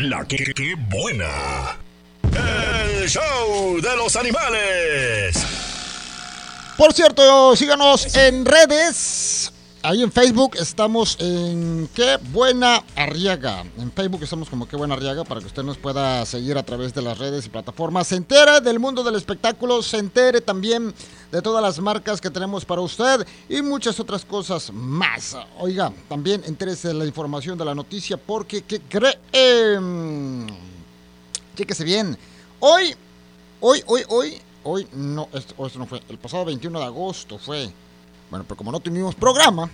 La que buena. El show de los animales. Por cierto, síganos en redes. Ahí en Facebook estamos en Qué Buena Arriaga. En Facebook estamos como Qué Buena Arriaga para que usted nos pueda seguir a través de las redes y plataformas. Se entere del mundo del espectáculo, se entere también de todas las marcas que tenemos para usted y muchas otras cosas más. Oiga, también entérese de la información de la noticia porque, ¿qué creen? Chéquese bien. Hoy, no, esto no fue, el pasado 21 de agosto fue. Bueno, pero como no tuvimos programa,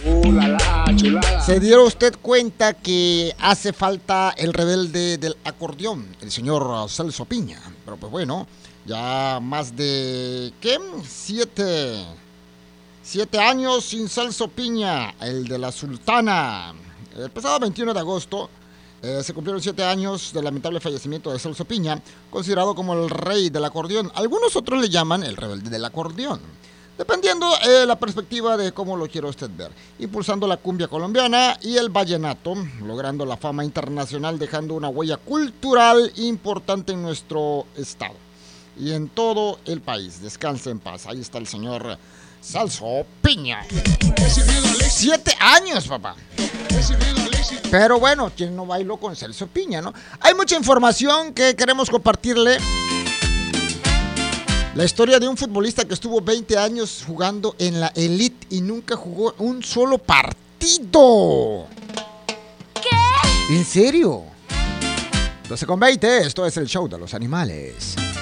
se dio usted cuenta que hace falta el rebelde del acordeón, el señor Celso Piña. Pero pues bueno, ya más de, ¿qué? 7 años sin Celso Piña, el de la Sultana. El pasado 21 de agosto se cumplieron 7 años del lamentable fallecimiento de Celso Piña, considerado como el rey del acordeón. Algunos otros le llaman el rebelde del acordeón, dependiendo la perspectiva de cómo lo quiera usted ver. Impulsando la cumbia colombiana y el vallenato, logrando la fama internacional, dejando una huella cultural importante en nuestro estado y en todo el país. Descanse en paz. Ahí está el señor Celso Piña. 7 años, papá. Pero bueno, ¿quién no bailó con Celso Piña, no? Hay mucha información que queremos compartirle. La historia de un futbolista que estuvo 20 años jugando en la Elite y nunca jugó un solo partido. ¿Qué? ¿En serio? 12:20, esto es el show de los animales.